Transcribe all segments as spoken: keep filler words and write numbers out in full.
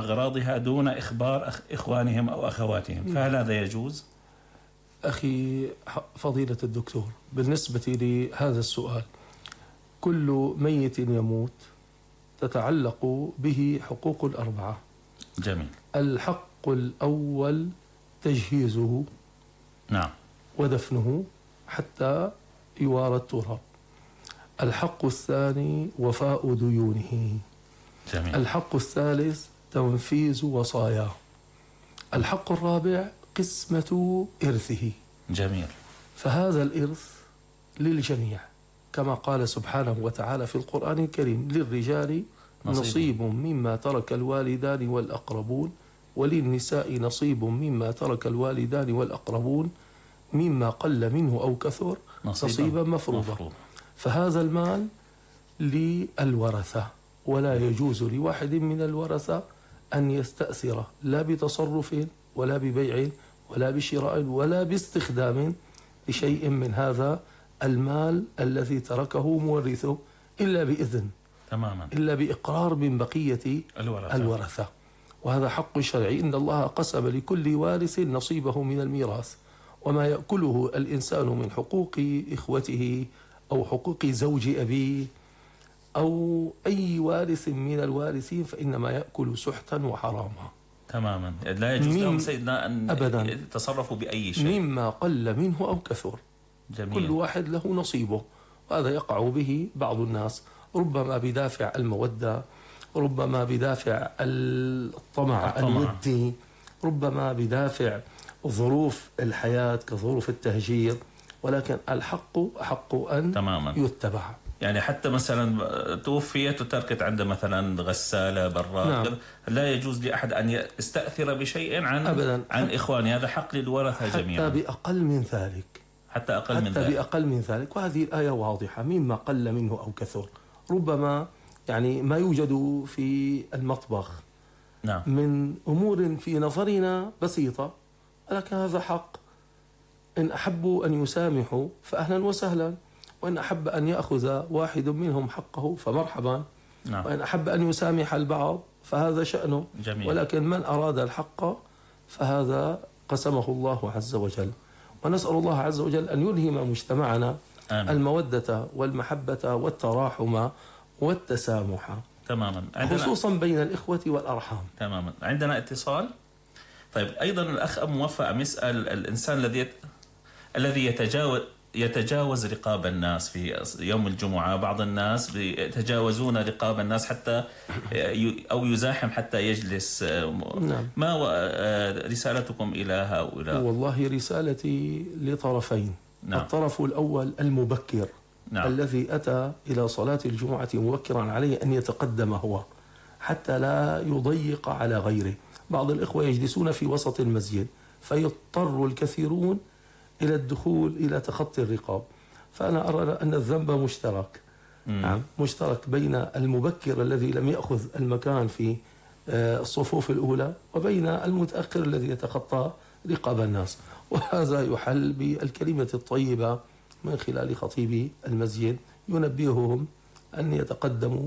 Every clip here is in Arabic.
أغراضها دون إخبار إخوانهم أو أخواتهم، فهل هذا يجوز؟ أخي فضيلة الدكتور، بالنسبة لهذا السؤال، كل ميت يموت تتعلق به حقوق الأربعة. جميل. الحق الأول تجهيزه، نعم، ودفنه حتى يوارى التراب. الحق الثاني وفاء ديونه. جميل. الحق الثالث تنفيذ وصاياه. الحق الرابع قسمة إرثه. جميل. فهذا الإرث للجميع كما قال سبحانه وتعالى في القرآن الكريم: للرجال نصيب, نصيب مما ترك الوالدان والأقربون، وللنساء نصيب مما ترك الوالدان والأقربون، مما قل منه أو كثر نصيبا مفروضا. مفروض. فهذا المال للورثة، ولا يجوز لواحد من الورثة أن يستأثر لا بتصرف ولا ببيع ولا بشراء ولا باستخدام لشيء من هذا المال الذي تركه مورثه إلا بإذن، تماما، إلا بإقرار من بقية الورثة. الورثة وهذا حق شرعي. إن الله قسم لكل وارث نصيبه من الميراث، وما يأكله الإنسان من حقوق إخوته أو حقوق زوج أبيه أو أي وارث من الوارثين فإنما يأكل سحتا وحراما. تماما، لا يجوز لهم سيدنا أن أبداً يتصرفوا بأي شيء مما قل منه أو كثر. جميل. كل واحد له نصيبه، وهذا يقع به بعض الناس، ربما بدافع المودة، ربما بدافع الطمع الودي، ربما بدافع ظروف الحياة كظروف التهجير، ولكن الحق حق أن تماما يتبع. يعني حتى مثلا توفيت وتركت عنده مثلا غسالة براد، نعم. لا يجوز لأحد أن يستأثر بشيء عن أبدا عن إخوانه، هذا حق للورثة جميعا، حتى بأقل من ذلك، حتى أقل حتى من ذلك بأقل من ذلك. وهذه الآية واضحة: مما قل منه أو كثر. ربما يعني ما يوجد في المطبخ نعم. من أمور في نظرنا بسيطة، لكن هذا حق. إن أحبوا أن يسامحوا فأهلا وسهلا، وإن أحب أن يأخذ واحد منهم حقه فمرحبا، نعم. وإن أحب أن يسامح البعض فهذا شأنه. جميل. ولكن من أراد الحق فهذا قسمه الله عز وجل، ونسأل الله عز وجل أن يلهم مجتمعنا آمين. المودة والمحبة والتراحم والتسامح، تماما، خصوصا بين الإخوة والأرحام. تماما. عندنا اتصال. طيب، أيضا الأخ أبو موفق يسأل: الإنسان الذي الذي يتجاوز يتجاوز رقاب الناس في يوم الجمعة، بعض الناس يتجاوزون رقاب الناس حتى أو يزاحم حتى يجلس، نعم. ما رسالتكم إلى هؤلاء؟ والله رسالتي لطرفين. نعم. الطرف الأول المبكر، نعم. الذي أتى إلى صلاة الجمعة مبكرا عليه أن يتقدم هو حتى لا يضيق على غيره. بعض الإخوة يجلسون في وسط المسجد فيضطر الكثيرون إلى الدخول إلى تخطي الرقاب، فأنا أرى أن الذنب مشترك. نعم، مشترك بين المبكر الذي لم يأخذ المكان في الصفوف الأولى وبين المتأخر الذي يتخطى رقاب الناس، وهذا يحل بالكلمة الطيبة من خلال خطيب المسجد ينبههم أن يتقدموا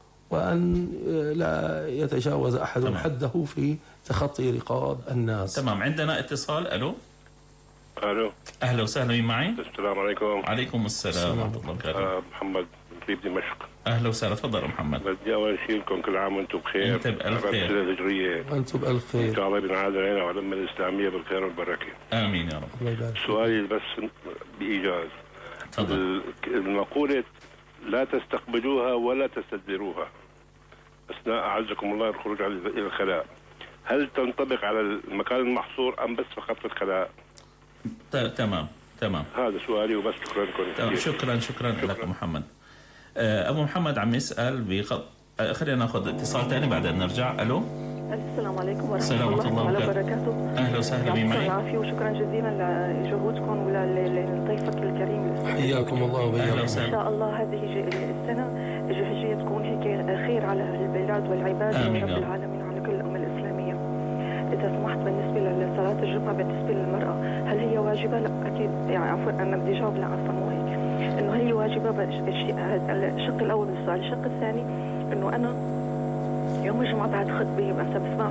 وأن لا يتجاوز أحد تمام. حده في تخطي رقاب الناس. تمام. عندنا اتصال. ألو. ألو. أهلا وسهلا، مين معي؟ السلام عليكم. عليكم السلام ورحمة الله وبركاته. محمد من دمشق. أهلا وسهلا، تفضل محمد. بدي أول شيء لكم كل عام وأنتم بخير. أنت بألف خير. الهجرية. أنتم بألف خير. إن شاء الله بنعاد علينا وعلى الأمة الإسلامية بالخير والبركة. آمين يا رب. سؤالي بس بإيجاز. تفضل. المقولة لا تستقبلوها ولا تستدبروها أثناء أعزكم الله الخروج إلى الخلاء، هل تنطبق على المكان المحصور أم بس فقط في الخلاء؟ تمام تمام. هذا سؤالي وبس. شكرا لكم. شكرا شكرا لك محمد. أبو محمد عم يسأل بخط. خلينا ناخذ اتصال ثاني بعد أن نرجع. ألو. السلام عليكم ورحمة الله وبركاته. أهلا وسهلا، مين معي؟ العافية وشكرا جزيلا لجهودكم ولضيفك الكريم. حياكم الله وبياكم. إن شاء الله هذه السنة الجهجية تكون هيك خير على البلاد والعباد ورب العالمين على كل الأمة الإسلامية. إذا سمحت، بالنسبة لصلاة الجمعة بالنسبة للمرأة هل هي واجبة؟ لا أكيد، يعني عفوا أنا بدي أجاوب، لا عفوا مو هيك، إنه هي واجبة. الشق الأول من السؤال. الشق الثاني إنه أنا يوم الجمعة بعد خطبة مثلا بسمع